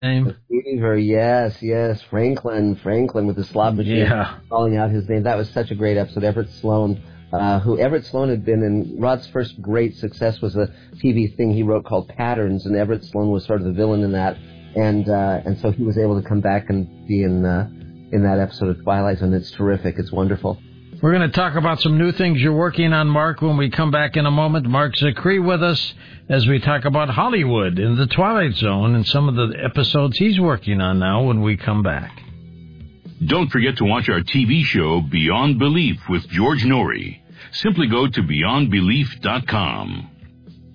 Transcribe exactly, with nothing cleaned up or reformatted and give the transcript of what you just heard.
Name? Fever, yes, yes. Franklin, Franklin with the slob machine Yeah. calling out his name. That was such a great episode. Everett Sloan, uh, who Everett Sloan had been in, Rod's first great success was a T V thing he wrote called Patterns, and Everett Sloan was sort of the villain in that. And uh, and so he was able to come back and be in uh, in that episode of Twilight Zone. It's terrific. It's wonderful. We're going to talk about some new things you're working on, Mark, when we come back in a moment. Mark Zicree with us as we talk about Hollywood in the Twilight Zone and some of the episodes he's working on now when we come back. Don't forget to watch our T V show Beyond Belief with George Norrie. Simply go to beyond belief dot com.